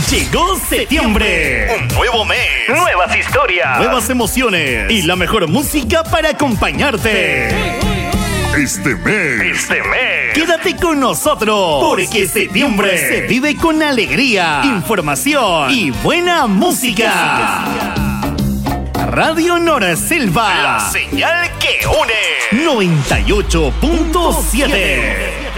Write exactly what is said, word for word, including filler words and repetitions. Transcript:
Llegó septiembre. Un nuevo mes. Nuevas historias. Nuevas emociones. Y la mejor música para acompañarte. Este mes. Este mes. Quédate con nosotros. Porque septiembre se vive con alegría, información y buena música. Radio Norselva. La señal que une. noventa y ocho punto siete.